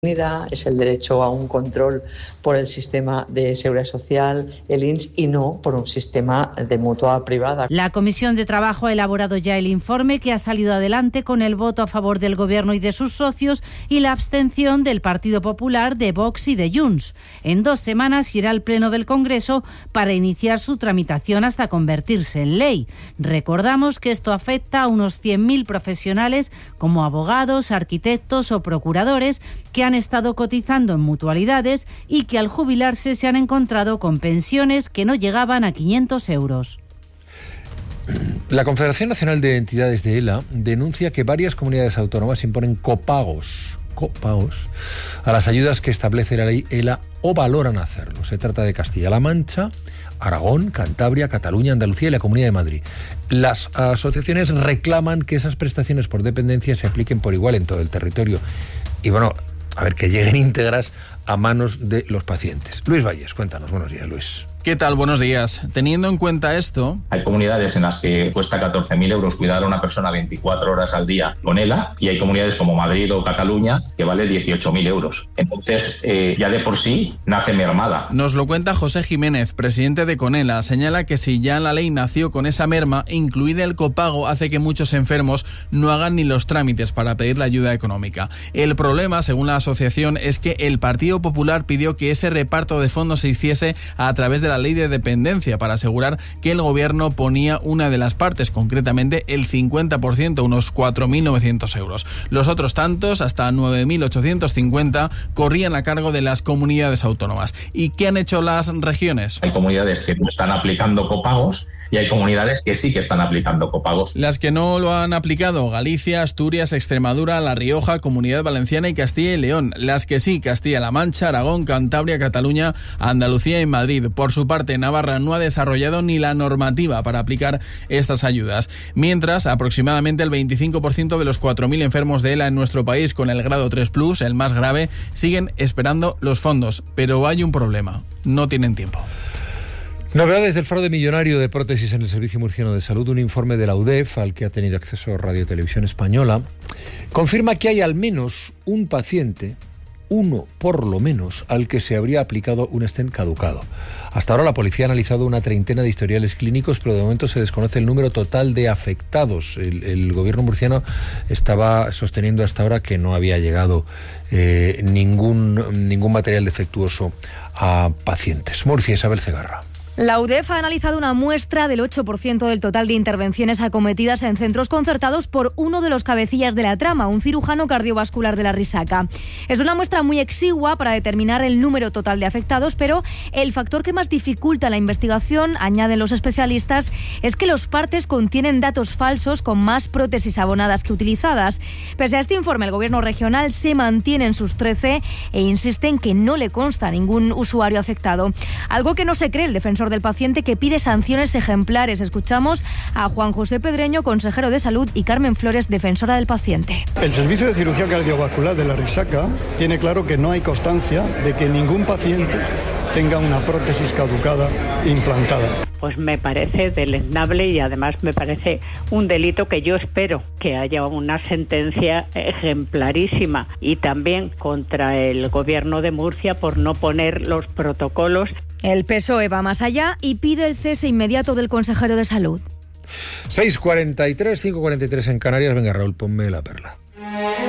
es el derecho a un control por el sistema de seguridad social, el INS, y no por un sistema de mutua privada. La Comisión de Trabajo ha elaborado ya el informe que ha salido adelante con el voto a favor del Gobierno y de sus socios y la abstención del Partido Popular, de Vox y de Junts. En 2 semanas irá al Pleno del Congreso para iniciar su tramitación hasta convertirse en ley. Recordamos que esto afecta a unos 100.000 profesionales como abogados, arquitectos o procuradores que han estado cotizando en mutualidades y que al jubilarse se han encontrado con pensiones que no llegaban a 500 euros. La Confederación Nacional de Entidades de ELA denuncia que varias comunidades autónomas imponen copagos a las ayudas que establece la ley ELA o valoran hacerlo. Se trata de Castilla-La Mancha, Aragón, Cantabria, Cataluña, Andalucía y la Comunidad de Madrid. Las asociaciones reclaman que esas prestaciones por dependencia se apliquen por igual en todo el territorio. Y bueno, a ver, que lleguen íntegras a manos de los pacientes. Luis Valles, cuéntanos. Buenos días, Luis. ¿Qué tal? Buenos días. Teniendo en cuenta esto... Hay comunidades en las que cuesta 14.000 euros cuidar a una persona 24 horas al día con ELA, y hay comunidades como Madrid o Cataluña que vale 18.000 euros. Entonces, ya de por sí nace mermada. Nos lo cuenta José Jiménez, presidente de Conela. Señala que si ya la ley nació con esa merma, incluir el copago hace que muchos enfermos no hagan ni los trámites para pedir la ayuda económica. El problema, según la asociación, es que el Partido Popular pidió que ese reparto de fondos se hiciese a través de la ley de dependencia para asegurar que el gobierno ponía una de las partes, concretamente el 50%, unos 4.900 euros. Los otros tantos, hasta 9.850, corrían a cargo de las comunidades autónomas. ¿Y qué han hecho las regiones? Hay comunidades que no están aplicando copagos y hay comunidades que sí que están aplicando copagos. Las que no lo han aplicado: Galicia, Asturias, Extremadura, La Rioja, Comunidad Valenciana y Castilla y León. Las que sí: Castilla-La Mancha, Aragón, Cantabria, Cataluña, Andalucía y Madrid. Por su parte, Navarra no ha desarrollado ni la normativa para aplicar estas ayudas. Mientras, aproximadamente el 25% de los 4.000 enfermos de ELA en nuestro país con el grado 3+, el más grave, siguen esperando los fondos. Pero hay un problema: no tienen tiempo. Novedades del fraude millonario de prótesis en el Servicio Murciano de Salud. Un informe de la UDEF, al que ha tenido acceso Radio Televisión Española, confirma que hay al menos un paciente, uno por lo menos, al que se habría aplicado un stent caducado. Hasta ahora la policía ha analizado una treintena de historiales clínicos, pero de momento se desconoce el número total de afectados. El gobierno murciano estaba sosteniendo hasta ahora que no había llegado ningún material defectuoso a pacientes. Murcia, Isabel Cegarra. La UDEF ha analizado una muestra del 8% del total de intervenciones acometidas en centros concertados por uno de los cabecillas de la trama, un cirujano cardiovascular de la Risaca. Es una muestra muy exigua para determinar el número total de afectados, pero el factor que más dificulta la investigación, añaden los especialistas, es que los partes contienen datos falsos con más prótesis abonadas que utilizadas. Pese a este informe, el gobierno regional se mantiene en sus 13 e insiste en que no le consta ningún usuario afectado. Algo que no se cree el defensor del paciente, que pide sanciones ejemplares. Escuchamos a Juan José Pedreño, consejero de Salud, y Carmen Flores, defensora del paciente. El Servicio de Cirugía Cardiovascular de la Risaca tiene claro que no hay constancia de que ningún paciente tenga una prótesis caducada implantada. Pues me parece deleznable y además me parece un delito que yo espero que haya una sentencia ejemplarísima, y también contra el gobierno de Murcia por no poner los protocolos. El PSOE va más allá y pide el cese inmediato del consejero de Salud. 6:43, 5:43 en Canarias. Venga, Raúl, ponme la perla.